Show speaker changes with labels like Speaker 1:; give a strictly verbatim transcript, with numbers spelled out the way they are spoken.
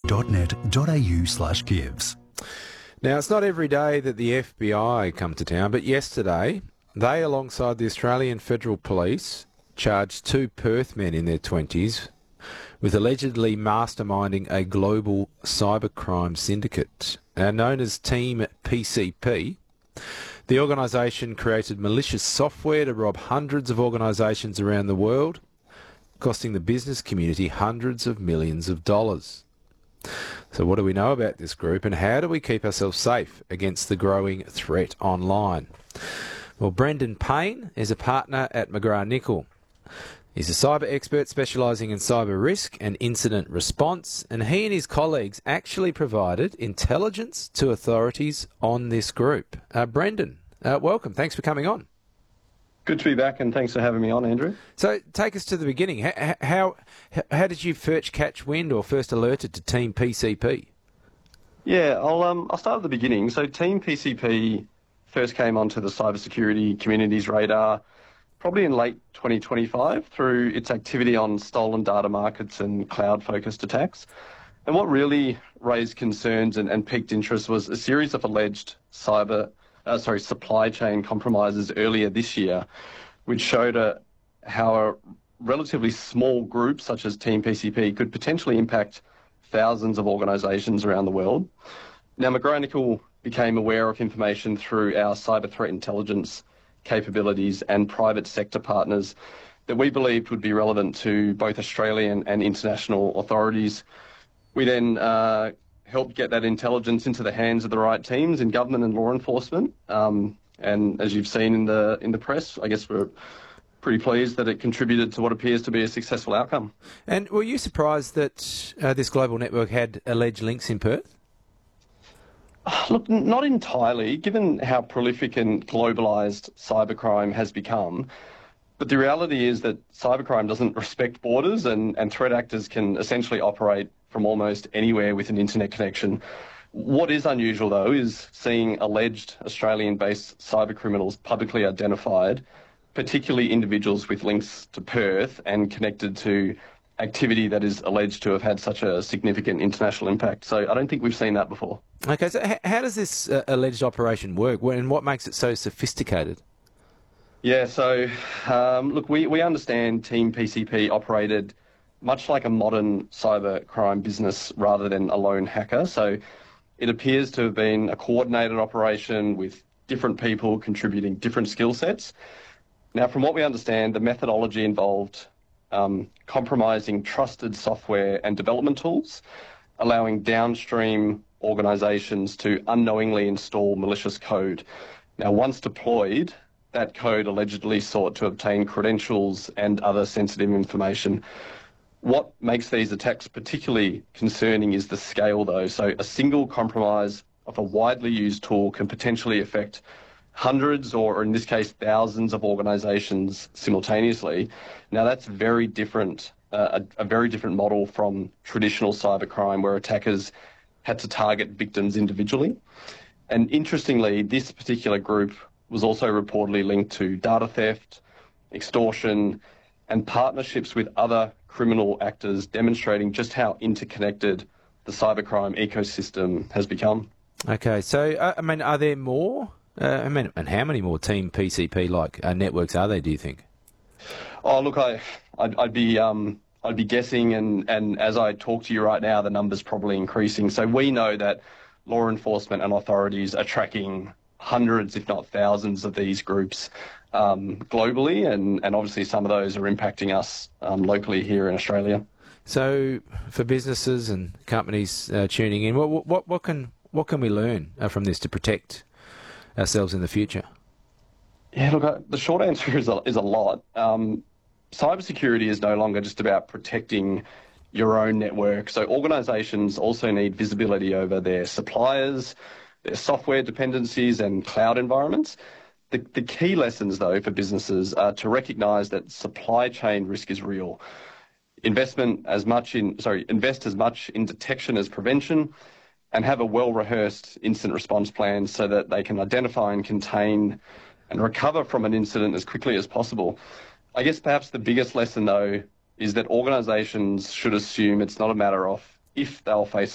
Speaker 1: dot net dot a u slash gives.
Speaker 2: Now, it's not every day that the F B I come to town, but yesterday, they, alongside the Australian Federal Police, charged two Perth men in their twenties with allegedly masterminding a global cybercrime syndicate. Now, known as Team P C P, the organisation created malicious software to rob hundreds of organisations around the world, costing the business community hundreds of millions of dollars. So what do we know about this group, and how do we keep ourselves safe against the growing threat online? Well, Brendan Payne is a partner at McGrath Nicol. He's a cyber expert specialising in cyber risk and incident response, and he and his colleagues actually provided intelligence to authorities on this group. Uh, Brendan, uh, welcome. Thanks for coming on.
Speaker 3: Good to be back, and thanks for having me on, Andrew.
Speaker 2: So take us to the beginning. How how, how did you first catch wind or first alerted to Team P C P?
Speaker 3: Yeah, I'll um I'll start at the beginning. So Team P C P first came onto the cybersecurity community's radar probably in late twenty twenty-five through its activity on stolen data markets and cloud-focused attacks. And what really raised concerns and, and piqued interest was a series of alleged cyber Uh, sorry, supply chain compromises earlier this year, which showed a, how a relatively small group such as Team P C P could potentially impact thousands of organisations around the world. Now, McGrath Nicol became aware of information through our cyber threat intelligence capabilities and private sector partners that we believed would be relevant to both Australian and international authorities. We then uh, helped get that intelligence into the hands of the right teams in government and law enforcement. Um, and as you've seen in the in the press, I guess we're pretty pleased that it contributed to what appears to be a successful outcome.
Speaker 2: And were you surprised that uh, this global network had alleged links in Perth?
Speaker 3: Look, not entirely, given how prolific and globalised cybercrime has become. But the reality is that cybercrime doesn't respect borders, and, and threat actors can essentially operate from almost anywhere with an internet connection. What is unusual, though, is seeing alleged Australian-based cyber criminals publicly identified, particularly individuals with links to Perth and connected to activity that is alleged to have had such a significant international impact. So I don't think we've seen that before.
Speaker 2: Okay, so h- how does this uh, alleged operation work, and what makes it so sophisticated?
Speaker 3: Yeah, so um, look, we, we understand Team P C P operated much like a modern cyber crime business rather than a lone hacker. So it appears to have been a coordinated operation with different people contributing different skill sets. Now, from what we understand, the methodology involved um, compromising trusted software and development tools, allowing downstream organisations to unknowingly install malicious code. Now, once deployed, that code allegedly sought to obtain credentials and other sensitive information. What makes these attacks particularly concerning is the scale, though. So a single compromise of a widely used tool can potentially affect hundreds, or in this case, thousands of organisations simultaneously. Now, that's very different, uh, a, a very different model from traditional cybercrime, where attackers had to target victims individually. And interestingly, this particular group was also reportedly linked to data theft, extortion, and partnerships with other criminal actors, demonstrating just how interconnected the cybercrime ecosystem has become.
Speaker 2: Okay, so, uh, I mean, are there more? Uh, I mean, and how many more Team P C P-like uh, networks are there, do you think?
Speaker 3: Oh, look, I, I'd, I'd be um, I'd be guessing, and, and as I talk to you right now, the number's probably increasing. So we know that law enforcement and authorities are tracking hundreds, if not thousands, of these groups um, globally, and, and obviously some of those are impacting us um, locally here in Australia.
Speaker 2: So, for businesses and companies uh, tuning in, what what what can what can we learn uh, from this to protect ourselves in the future?
Speaker 3: Yeah, look, uh, the short answer is a, is a lot. Um, cybersecurity is no longer just about protecting your own network. So organisations also need visibility over their suppliers, their software dependencies and cloud environments. The, the key lessons, though, for businesses are to recognise that supply chain risk is real. Investment as much in, sorry, invest as much in detection as prevention, and have a well-rehearsed incident response plan so that they can identify and contain and recover from an incident as quickly as possible. I guess perhaps the biggest lesson, though, is that organisations should assume it's not a matter of if they'll face